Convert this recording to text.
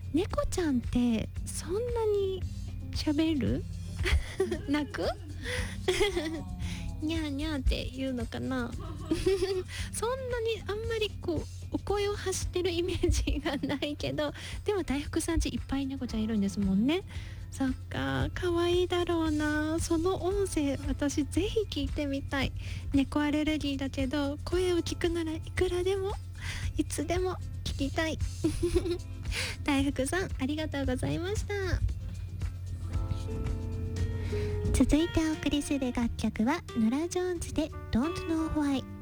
猫ちゃんってそんなに喋る泣くにゃーにゃーって言うのかなそんなにあんまりこうお声を発してるイメージがないけど、でも大福さんちいっぱい猫ちゃんいるんですもんね。そっか、可愛いだろうな。その音声私ぜひ聞いてみたい。猫アレルギーだけど声を聞くならいくらでもいつでも聞きたい大福さんありがとうございました。続いてお送りする楽曲はノラ・ジョーンズで Don't Know Why。